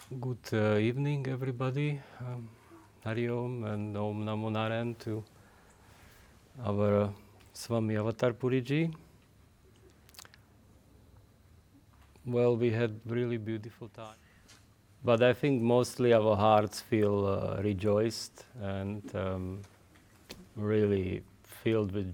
Good evening, everybody. Hari Om and Om Namo Narayan to our Swami Avatar Puriji. Well, we had really beautiful time, but I think mostly our hearts feel rejoiced and really filled with